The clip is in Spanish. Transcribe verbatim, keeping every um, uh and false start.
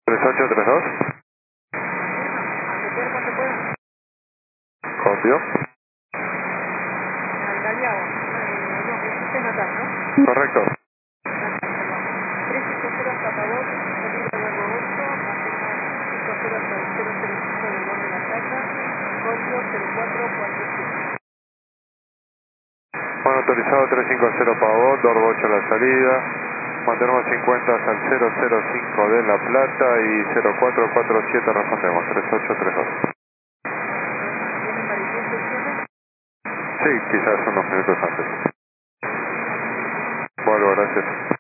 tres ocho tres dos. Copio. Correcto. Bueno, autorizado trescientos cincuenta Pavón, Dorbo ocho la salida. Mantenemos cincuenta hasta el cero cero cinco de La Plata y cero cuatro cuatro siete respondemos, tres ocho tres dos. Sí, quizás unos minutos antes. Bueno, gracias.